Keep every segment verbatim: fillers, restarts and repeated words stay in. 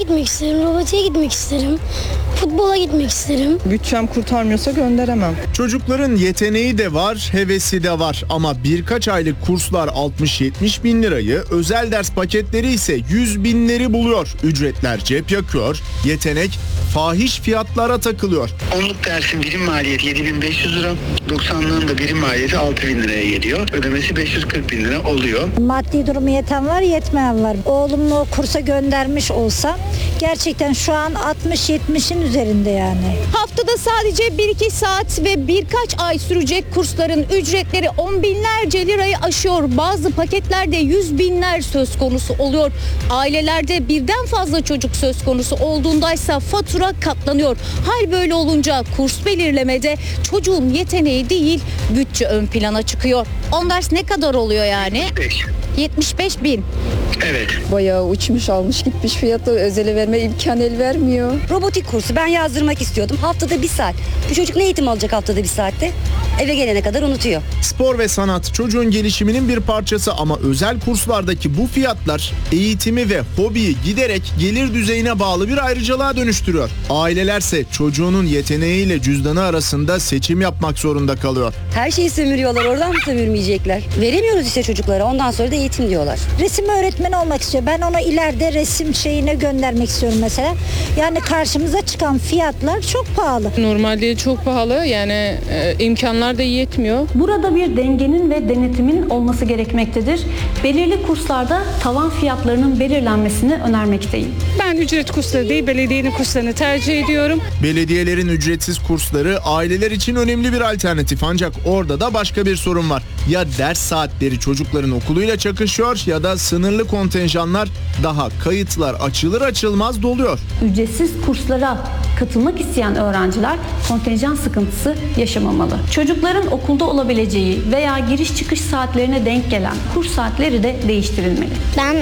gitmek isterim, robotiğe gitmek isterim, futbola gitmek isterim. Bütçem kurtarmıyorsa gönderemem. Çocukların yeteneği de var, hevesi de var ama birkaç aylık kurslar altmış yetmiş bin lirayı, özel ders paketleri ise yüz binleri buluyor. Ücretler cep yakıyor, yetenek fahiş fiyatlara takılıyor. Onluk dersin birim maliyeti yedi bin beş yüz lira, doksanlığın da birim maliyeti altı bin liraya geliyor. Ödemesi beş yüz kırk bin lira oluyor. Maddi durumu yeten var, yetmeyen var. Oğlumu o kursa göndermiş olsam gerçekten şu an altmış yetmişin üzerinde yani. Haftada sadece bir iki saat ve birkaç ay sürecek kursların ücretleri on binlerce lirayı aşıyor. Bazı paketlerde yüz binler söz konusu oluyor. Ailelerde birden fazla çocuk söz konusu olduğundaysa fatura katlanıyor. Hal böyle olunca kurs belirlemede çocuğun yeteneği değil bütçe ön plana çıkıyor. On ders ne kadar oluyor yani? beş. yetmiş beş bin. Evet. Bayağı uçmuş almış gitmiş, fiyatı özele verme imkan el vermiyor. Robotik kursu ben yazdırmak istiyordum. Haftada bir saat. Bu çocuk ne eğitim alacak haftada bir saatte? Eve gelene kadar unutuyor. Spor ve sanat çocuğun gelişiminin bir parçası ama özel kurslardaki bu fiyatlar eğitimi ve hobiyi giderek gelir düzeyine bağlı bir ayrıcalığa dönüştürüyor. Ailelerse çocuğunun yeteneğiyle cüzdanı arasında seçim yapmak zorunda kalıyor. Her şeyi sömürüyorlar. Oradan mı sömürmeyecekler? Veremiyoruz işte çocuklara. Ondan sonra da eğitim diyorlar. Resim öğretmeni olmak istiyor. Ben onu ileride resim şeyine göndermek istiyorum mesela. Yani karşımıza çıkan fiyatlar çok pahalı. Normalde çok pahalı, yani e, imkanlar da yetmiyor. Burada bir dengenin ve denetimin olması gerekmektedir. Belirli kurslarda tavan fiyatlarının belirlenmesini önermekteyim. Ben ücret kursları değil, belediyenin kurslarını tercih ediyorum. Belediyelerin ücretsiz kursları aileler için önemli bir alternatif ancak orada da başka bir sorun var. Ya ders saatleri çocukların okuluyla çakışıyor ya da sınırlı kontenjanlar daha kayıtlar açılır açılmaz doluyor. Ücretsiz kurslara katılmak isteyen öğrenciler kontenjan sıkıntısı yaşamamalı. Çocukların okulda olabileceği veya giriş çıkış saatlerine denk gelen kurs saatleri de değiştirilmeli. Ben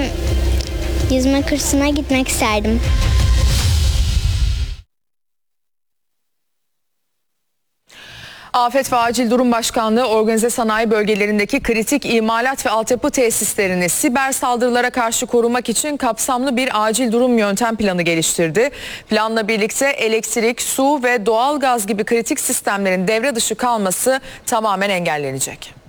yüzme kursuna gitmek isterdim. Afet ve Acil Durum Başkanlığı organize sanayi bölgelerindeki kritik imalat ve altyapı tesislerini siber saldırılara karşı korumak için kapsamlı bir acil durum yöntem planı geliştirdi. Planla birlikte elektrik, su ve doğalgaz gibi kritik sistemlerin devre dışı kalması tamamen engellenecek.